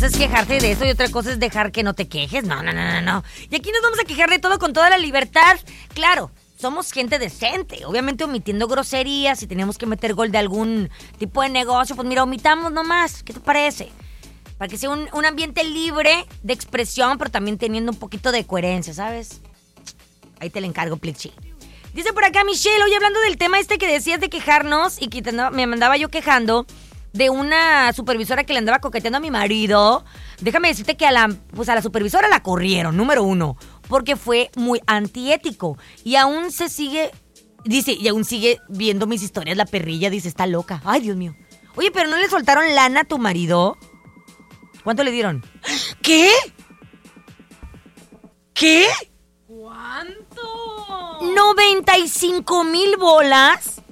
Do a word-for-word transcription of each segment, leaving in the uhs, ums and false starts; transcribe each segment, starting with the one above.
Es quejarte de eso y otra cosa es dejar que no te quejes. No, no, no, no, no. Y aquí nos vamos a quejar de todo con toda la libertad. Claro, somos gente decente. Obviamente omitiendo groserías. Si tenemos que meter gol de algún tipo de negocio, pues mira, omitamos nomás. ¿Qué te parece? Para que sea un, un ambiente libre de expresión, pero también teniendo un poquito de coherencia, ¿sabes? Ahí te le encargo, Plichi. Dice por acá Michelle, oye, hablando del tema este que decías de quejarnos y que te andaba, me mandaba yo quejando de una supervisora que le andaba coqueteando a mi marido. Déjame decirte que a la, pues a la supervisora la corrieron, número uno, porque fue muy antiético. Y aún se sigue, dice, y aún sigue viendo mis historias la perrilla, dice, está loca. Ay, Dios mío. Oye, pero ¿no le soltaron lana a tu marido? ¿Cuánto le dieron? ¿Qué? ¿Qué? ¿Cuánto? ¿noventa y cinco mil bolas?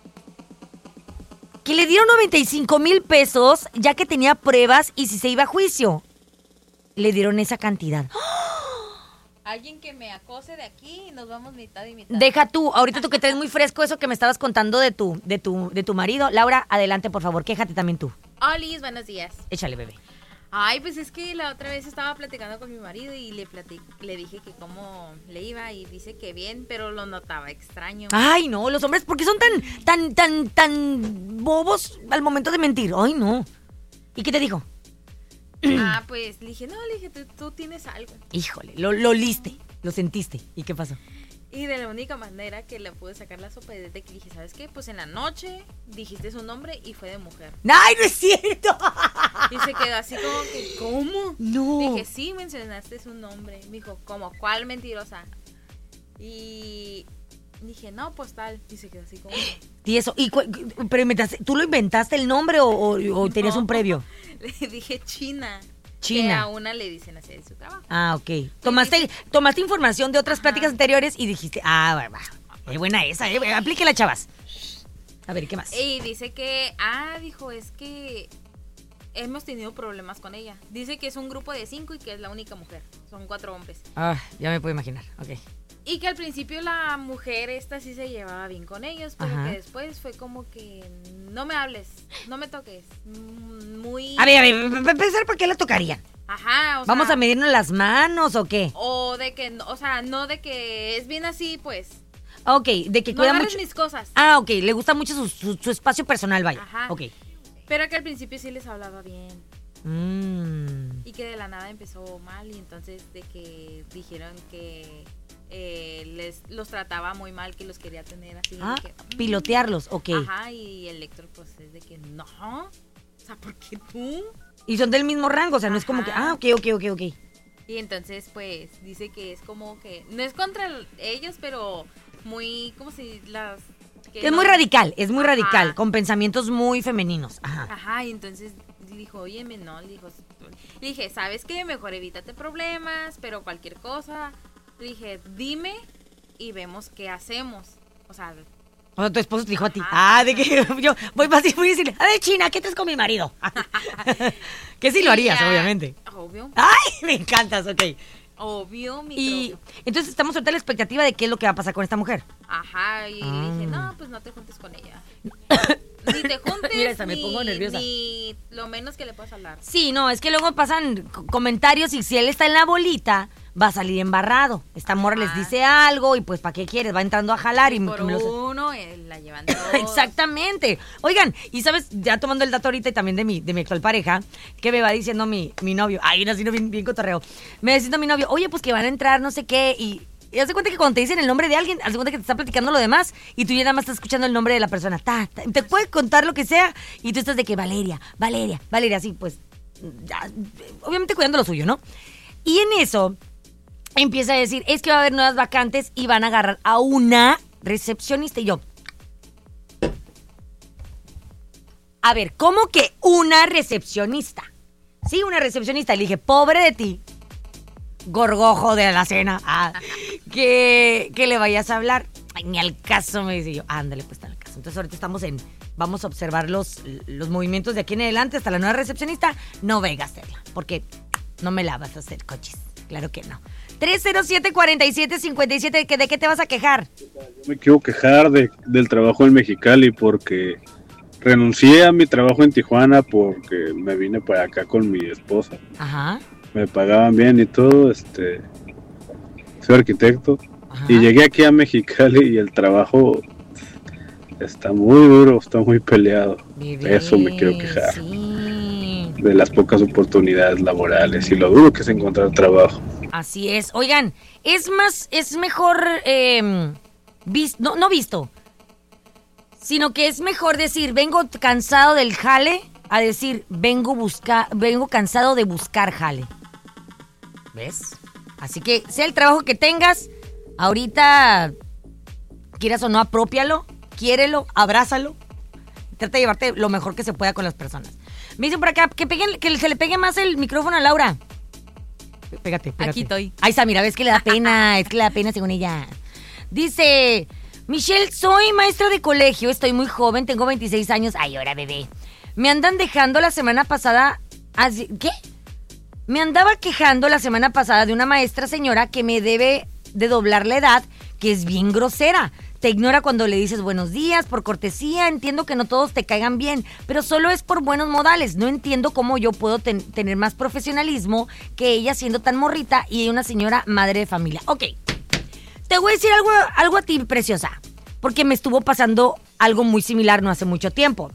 Que le dieron noventa y cinco mil pesos ya que tenía pruebas y si se iba a juicio. Le dieron esa cantidad. Alguien que me acose de aquí y nos vamos mitad y mitad. Deja tú, ahorita tú que traes muy fresco eso que me estabas contando de tu, de tu, de tu marido. Laura, adelante, por favor, quéjate también tú. Olis, buenos días. Échale, bebé. Ay, pues es que la otra vez estaba platicando con mi marido y le platic- le dije que cómo le iba y dice que bien, pero lo notaba extraño. Ay, no, los hombres, ¿por qué son tan, tan, tan, tan bobos al momento de mentir? Ay, no. ¿Y qué te dijo? Ah, pues le dije, no, le dije, tú, tú tienes algo. Híjole, lo, lo oliste, lo sentiste. ¿Y qué pasó? Y de la única manera que le pude sacar la sopa es de que dije, ¿sabes qué? Pues en la noche dijiste su nombre y fue de mujer. ¡Ay, no es cierto! Y se quedó así como que, ¿cómo? No. Dije, sí, mencionaste su nombre. Me dijo, ¿cómo? ¿Cuál mentirosa? Y dije, no, pues tal. Y se quedó así como... ¿Y eso? ¿Y cu- pero inventaste, ¿tú lo inventaste el nombre o, o, o tenías No. un previo? Le dije China. China. Que a una le dicen así de su trabajo. Ah, ok. Tomaste, tomaste información de otras Ajá. pláticas anteriores y dijiste, ah, va, va. Es buena esa, eh. Aplíquela, chavas. A ver, ¿qué más? Y dice que, ah, dijo, es que hemos tenido problemas con ella. Dice que es un grupo de cinco y que es la única mujer. Son cuatro hombres. Ah, ya me puedo imaginar, ok. Y que al principio la mujer esta sí se llevaba bien con ellos, pero Ajá. que después fue como que no me hables, no me toques. Muy... A ver, a ver, para empezar, ¿por qué la tocarían? Ajá, o ¿Vamos sea, a medirnos las manos o qué? O de que, o sea, no de que es bien así, pues. Ok, de que No cuida agarres mucho. mis cosas. Ah, ok, le gusta mucho su, su, su espacio personal, vaya. Ajá. Ok. Pero que al principio sí les hablaba bien. Mm. Y que de la nada empezó mal y entonces de que dijeron que eh, les los trataba muy mal, que los quería tener así. Ah, de que, mm. pilotearlos, ok. Ajá, y el Héctor pues es de que no, o sea, ¿por qué tú? Y son del mismo rango, o sea, no es como que, Ajá. ah, ok, ok, ok, ok. Y entonces pues dice que es como que, no es contra ellos, pero muy, como si las... que Es no- muy radical, es muy Ajá. radical, con pensamientos muy femeninos. Ajá. Ajá, y entonces dijo, óyeme, no, le dijo, le dije, ¿sabes qué? Mejor evítate problemas, pero cualquier cosa, le dije, dime y vemos qué hacemos. O sea, O sea, tu esposo te dijo a ti. Ajá. Ah, de que yo voy fácil, voy a decirle, a ver, China, ¿qué estás con mi marido? Que sí lo harías, ya, obviamente. Obvio, Ay, me encantas, ok. obvio, mi Y propio. entonces estamos ahorita a la expectativa de qué es lo que va a pasar con esta mujer. Ajá, y Ah. le dije, no, pues no te juntes con ella. Ni te juntes, Mira, hasta me ni, pongo nerviosa. ni lo menos que le puedas hablar. Sí, no, es que luego pasan co- comentarios y si él está en la bolita, va a salir embarrado. Esta morra les Ajá. dice algo y pues ¿para qué quieres? Va entrando a jalar y, Y me- por que me lo- uno, eh, la llevan todos. Exactamente. Oigan, y sabes, ya tomando el dato ahorita y también de mi, de mi actual pareja, que me va diciendo mi, mi novio, ay, no, así no, bien, bien cotorreo, me va diciendo mi novio, oye, pues que van a entrar no sé qué, y, y haz de cuenta que cuando te dicen el nombre de alguien, haz de cuenta que te está platicando lo demás, y tú ya nada más estás escuchando el nombre de la persona, ta, ta, te puede contar lo que sea, y tú estás de que Valeria, Valeria, Valeria, así, pues, ya, obviamente cuidando lo suyo, ¿no? Y en eso empieza a decir, es que va a haber nuevas vacantes y van a agarrar a una recepcionista, y yo... A ver, ¿cómo que una recepcionista? Sí, una recepcionista. Le dije, pobre de ti, gorgojo de la cena, ah, que, que le vayas a hablar. Ay, ni al caso, me dice yo. Ándale, pues está al caso. Entonces ahorita estamos en, vamos a observar los, los movimientos de aquí en adelante hasta la nueva recepcionista. No venga a hacerla, porque no me la vas a hacer, cochis. Claro que no. tres cero siete, cuatro siete, cinco siete, ¿de qué te vas a quejar? Yo me quiero quejar de, del trabajo en Mexicali porque renuncié a mi trabajo en Tijuana porque me vine para acá con mi esposa. Ajá. Me pagaban bien y todo, este, soy arquitecto. Ajá. Y llegué aquí a Mexicali y el trabajo está muy duro, está muy peleado. Bebé, eso me quiero quejar. Sí. De las pocas oportunidades laborales y lo duro que es encontrar trabajo. Así es. Oigan, es más, es mejor, eh, vis, no, no visto, sino que es mejor decir, vengo cansado del jale, a decir, vengo busca, vengo cansado de buscar jale. ¿Ves? Así que, sea el trabajo que tengas, ahorita, quieras o no, aprópialo, quiérelo, abrázalo, trata de llevarte lo mejor que se pueda con las personas. Me dicen por acá, que, peguen, que se le pegue más el micrófono a Laura. Pégate, pégate. Aquí estoy. Ahí está, mira, ves que le da pena, es que le da pena según ella. Dice, Michelle, soy maestra de colegio, estoy muy joven, tengo veintiséis años. Ay, ahora bebé. Me andan dejando la semana pasada... Así, ¿qué? Me andaba quejando la semana pasada de una maestra señora que me debe de doblar la edad, que es bien grosera. Te ignora cuando le dices buenos días, por cortesía. Entiendo que no todos te caigan bien, pero solo es por buenos modales. No entiendo cómo yo puedo ten- tener más profesionalismo que ella siendo tan morrita y ella una señora madre de familia. Ok, te voy a decir algo, algo a ti, preciosa, porque me estuvo pasando algo muy similar no hace mucho tiempo.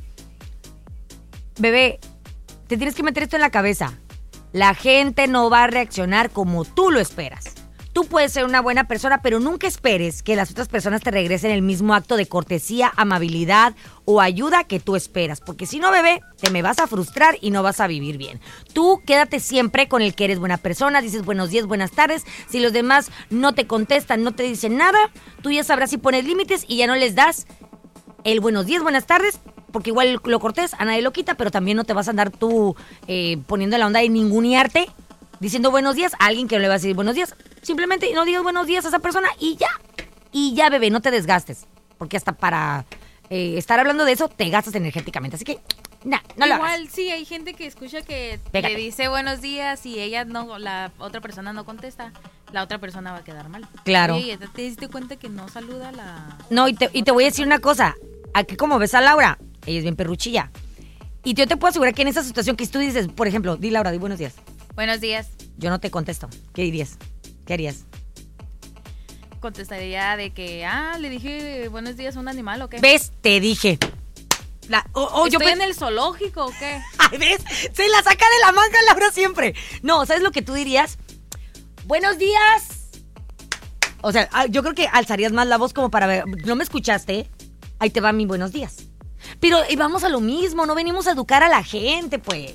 Bebé, te tienes que meter esto en la cabeza. La gente no va a reaccionar como tú lo esperas. Tú puedes ser una buena persona, pero nunca esperes que las otras personas te regresen el mismo acto de cortesía, amabilidad o ayuda que tú esperas. Porque si no, bebé, te me vas a frustrar y no vas a vivir bien. Tú quédate siempre con el que eres buena persona, dices buenos días, buenas tardes. Si los demás no te contestan, no te dicen nada, tú ya sabrás si pones límites y ya no les das el buenos días, buenas tardes, porque igual lo cortés, a nadie lo quita, pero también no te vas a andar tú eh, poniendo la onda de ningunearte, diciendo buenos días a alguien que no le va a decir buenos días. Simplemente no digas buenos días a esa persona y ya. Y ya, bebé, no te desgastes. Porque hasta para eh, estar hablando de eso te gastas energéticamente. Así que, nah, no lo hagas. Igual, sí, hay gente que escucha que Pégate. le dice buenos días y ella no, la otra persona no contesta. La otra persona va a quedar mal. Claro. Oye, ¿te diste cuenta que no saluda a la...? No, y te, y te voy a decir una cosa. Aquí como ves a Laura, ella es bien perruchilla. Y yo te puedo asegurar que en esa situación que tú dices, por ejemplo, di Laura, di buenos días. Buenos días. Yo no te contesto. ¿Qué dirías? ¿Qué harías? Contestaría de que, ah, le dije buenos días a un animal o qué. ¿Ves? Te dije. La, oh, oh, yo ¿Estoy pe- en el zoológico o qué? Ay, ¿ves? Se la saca de la manga Laura siempre. No, ¿sabes lo que tú dirías? Buenos días. O sea, yo creo que alzarías más la voz como para ver. ¿No me escuchaste? Ahí te va mi buenos días. Pero y vamos a lo mismo, no venimos a educar a la gente, pues.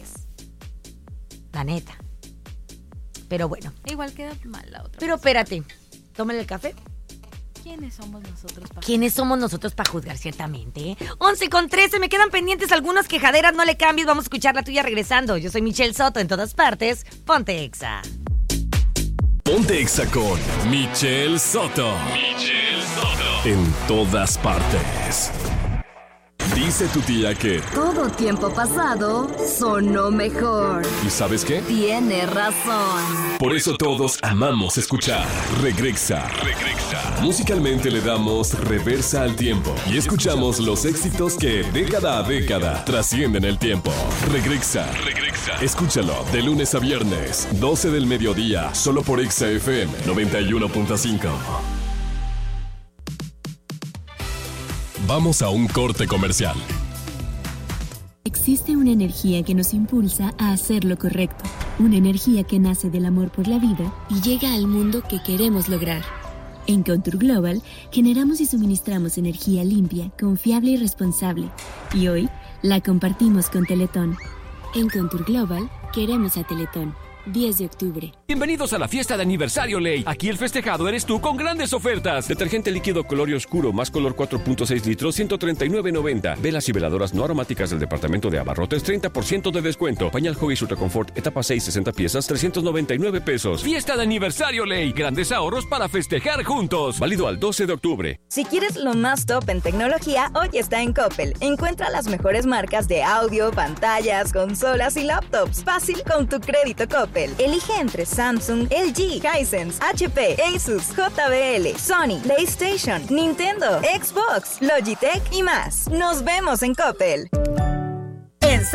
La neta. Pero bueno. Igual queda mal la otra. Pero espérate, tómale el café. ¿Quiénes somos nosotros para ¿Quiénes somos nosotros para juzgar, ciertamente? once con trece, me quedan pendientes algunas quejaderas, no le cambies, vamos a escuchar la tuya regresando. Yo soy Michelle Soto, en todas partes, ponte Exa. Ponte Exa con Michelle Soto. Michelle Soto. En todas partes. Dice tu tía que... Todo tiempo pasado sonó mejor. ¿Y sabes qué? Tiene razón. Por eso todos amamos escuchar Regrexa. Regrexa. Musicalmente le damos reversa al tiempo y escuchamos los éxitos que década a década trascienden el tiempo. Regrexa. Regrexa. Escúchalo de lunes a viernes, doce del mediodía, solo por Exa F M noventa y uno punto cinco. Vamos a un corte comercial. Existe una energía que nos impulsa a hacer lo correcto. Una energía que nace del amor por la vida y llega al mundo que queremos lograr. En Contour Global generamos y suministramos energía limpia, confiable y responsable. Y hoy la compartimos con Teletón. En Contour Global queremos a Teletón. diez de octubre. Bienvenidos a la fiesta de aniversario Ley. Aquí el festejado eres tú con grandes ofertas. Detergente líquido color y oscuro más color cuatro punto seis litros, ciento treinta y nueve noventa. Velas y veladoras no aromáticas del departamento de abarrotes, treinta por ciento de descuento. Pañal Huggies Ultra Confort etapa seis, sesenta piezas, trescientos noventa y nueve pesos. Fiesta de aniversario Ley. Grandes ahorros para festejar juntos. Válido al doce de octubre. Si quieres lo más top en tecnología, hoy está en Coppel. Encuentra las mejores marcas de audio, pantallas, consolas y laptops. Fácil con tu crédito Coppel. Coppel. Elige entre Samsung, L G, Hisense, H P, Asus, J B L, Sony, PlayStation, Nintendo, Xbox, Logitech y más. Nos vemos en Coppel.